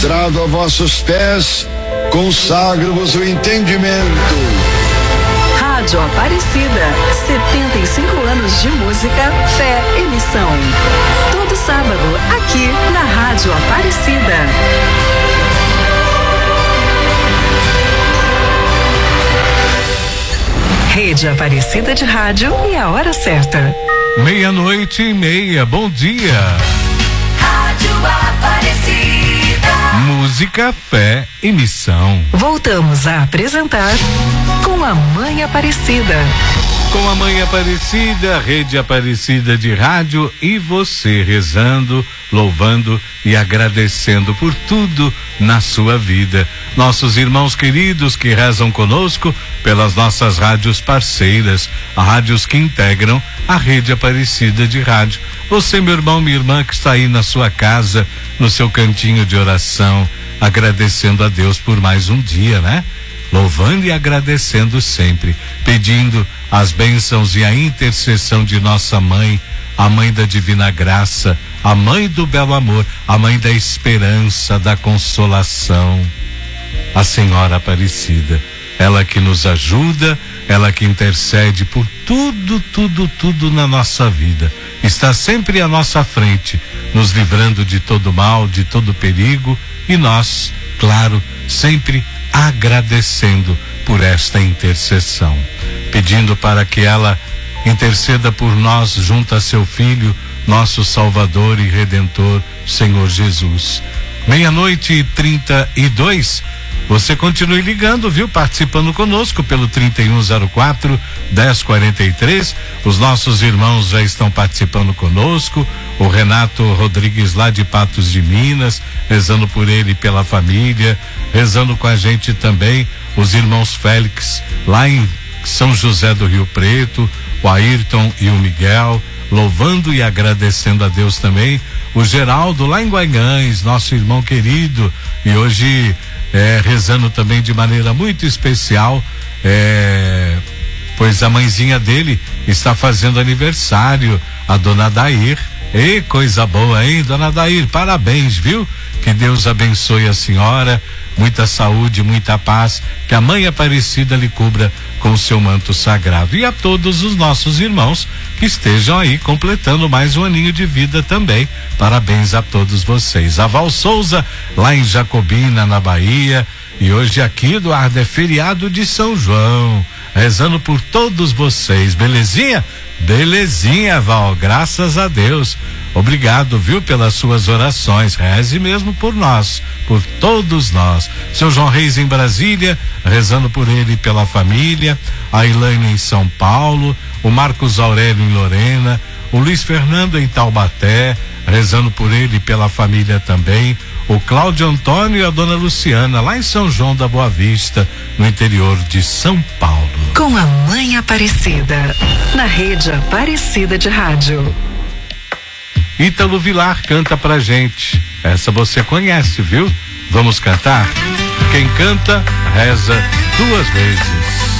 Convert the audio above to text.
prostrado a vossos pés, consagro-vos o entendimento. Rádio Aparecida, 75 anos de música, fé e missão. Todo sábado, aqui na Rádio Aparecida. Rede Aparecida de Rádio e a hora certa. 00:30. Bom dia. Rádio Aparecida. Música, fé e missão. Voltamos a apresentar Com a Mãe Aparecida. Com a Mãe Aparecida, Rede Aparecida de Rádio e você rezando, louvando e agradecendo por tudo na sua vida. Nossos irmãos queridos que rezam conosco pelas nossas rádios parceiras, rádios que integram a Rede Aparecida de Rádio. Você, meu irmão, minha irmã, que está aí na sua casa, no seu cantinho de oração, agradecendo a Deus por mais um dia, né? Louvando e agradecendo sempre, pedindo as bênçãos e a intercessão de nossa mãe, a mãe da divina graça, a mãe do belo amor, a mãe da esperança, da consolação, a Senhora Aparecida, ela que nos ajuda, ela que intercede por tudo na nossa vida, está sempre à nossa frente, nos livrando de todo mal, de todo perigo, e nós, claro, sempre agradecendo por esta intercessão, pedindo para que ela interceda por nós junto a seu Filho, nosso Salvador e Redentor, Senhor Jesus. 00:32. Você continue ligando, viu? Participando conosco pelo 3104-1043. Os nossos irmãos já estão participando conosco. O Renato Rodrigues, lá de Patos de Minas, rezando por ele e pela família, rezando com a gente também os irmãos Félix, lá em São José do Rio Preto, o Ayrton e o Miguel, louvando e agradecendo a Deus também. O Geraldo, lá em Guanhães, nosso irmão querido, e hoje rezando também de maneira muito especial, pois a mãezinha dele está fazendo aniversário, a dona Dair. E coisa boa, hein, dona Dair? Parabéns, viu? Que Deus abençoe a senhora, muita saúde, muita paz, que a Mãe Aparecida lhe cubra com o seu manto sagrado. E a todos os nossos irmãos que estejam aí completando mais um aninho de vida também. Parabéns a todos vocês. A Val Souza, lá em Jacobina, na Bahia. E hoje aqui, Eduardo, é feriado de São João. Rezando por todos vocês. Belezinha? Belezinha, Val, graças a Deus. Obrigado, viu, pelas suas orações. Reze mesmo por nós, por todos nós. Seu João Reis em Brasília, rezando por ele e pela família. A Elaine em São Paulo. O Marcos Aurélio em Lorena. O Luiz Fernando em Taubaté, rezando por ele e pela família também. O Cláudio Antônio e a dona Luciana, lá em São João da Boa Vista, no interior de São Paulo. Com a Mãe Aparecida, na Rede Aparecida de Rádio. Ítalo Vilar canta pra gente. Essa você conhece, viu? Vamos cantar? Quem canta, reza 2 vezes.